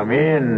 Come in.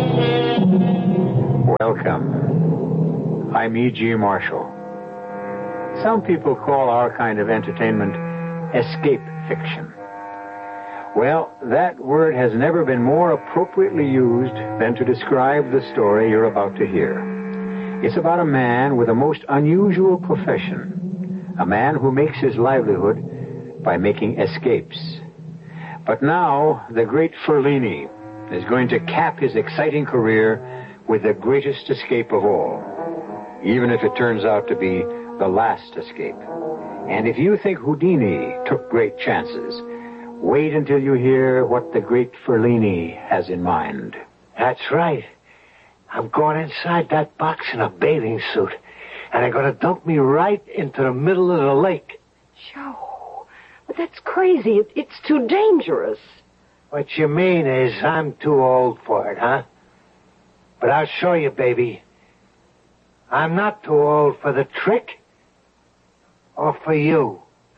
Welcome. I'm E.G. Marshall. Some people call our kind of entertainment escape fiction. Well, that word has never been more appropriately used than to describe the story you're about to hear. It's about a man with a most unusual profession, a man who makes his livelihood by making escapes. But now, the great Ferlini is going to cap his exciting career with the greatest escape of all, even if it turns out to be the last escape. And if you think Houdini took great chances, wait until you hear what the great Ferlini has in mind. That's right. I'm going inside that box in a bathing suit, and they're going to dump me right into the middle of the lake. Joe, but that's crazy. It's too dangerous. What you mean is I'm too old for it, huh? But I'll show you, baby. I'm not too old for the trick. Or for you.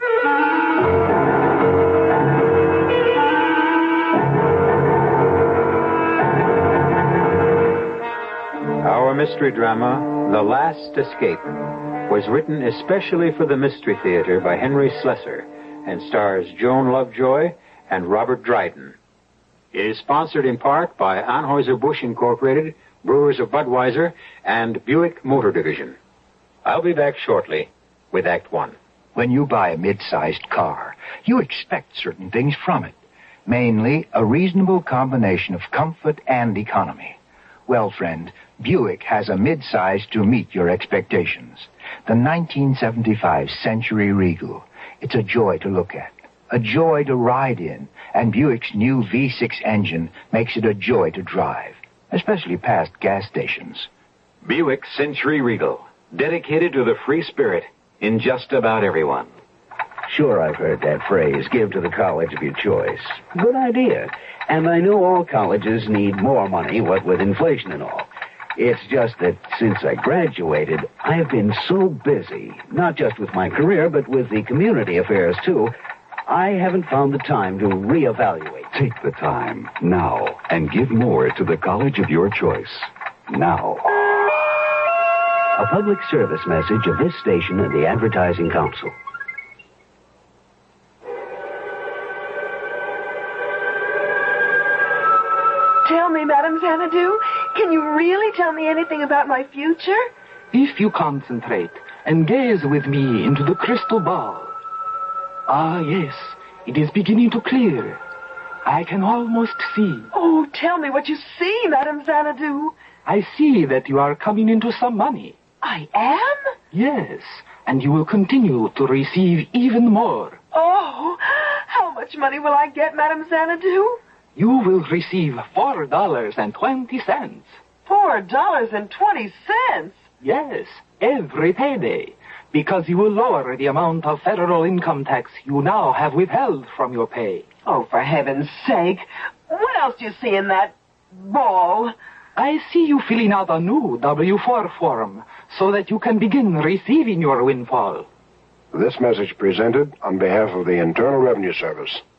Our mystery drama, The Last Escape, was written especially for the Mystery Theater by Henry Slessor and stars Joan Lovejoy and Robert Dryden. It is sponsored in part by Anheuser-Busch Incorporated, Brewers of Budweiser, and Buick Motor Division. I'll be back shortly with Act One. When you buy a mid-sized car, you expect certain things from it. Mainly, a reasonable combination of comfort and economy. Well, friend, Buick has a mid-size to meet your expectations. The 1975 Century Regal. It's a joy to look at, a joy to ride in, and Buick's new V6 engine makes it a joy to drive, especially past gas stations. Buick Century Regal, dedicated to the free spirit in just about everyone. Sure, I've heard that phrase, give to the college of your choice. Good idea. And I know all colleges need more money, what with inflation and all. It's just that since I graduated, I have been so busy, not just with my career, but with the community affairs, too, I haven't found the time to reevaluate. Take the time now and give more to the college of your choice. Now. A public service message of this station and the Advertising Council. Tell me, Madame Xanadu, can you really tell me anything about my future? If you concentrate and gaze with me into the crystal ball. Ah, yes, it is beginning to clear. I can almost see. Oh, tell me what you see, Madame Xanadu. I see that you are coming into some money. I am? Yes, and you will continue to receive even more. Oh, how much money will I get, Madame Xanadu? You will receive $4.20. $4.20? Yes, every payday, because you will lower the amount of federal income tax you now have withheld from your pay. Oh, for heaven's sake. What else do you see in that ball? I see you filling out a new W-4 form so that you can begin receiving your windfall. This message presented on behalf of the Internal Revenue Service.